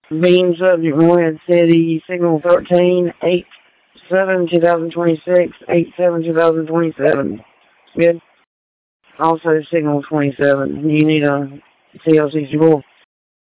Beam subject 1 at city signal 13, 8/7/2026, 8/7/2027. Good. Also signal 27. You need a TLC 4.